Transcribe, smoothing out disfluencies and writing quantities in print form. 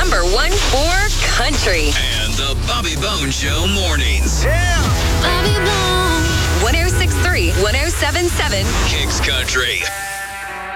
#1 for country. And the Bobby Bones Show mornings. Bobby Bones. 106.3, 107.7. Kicks Country.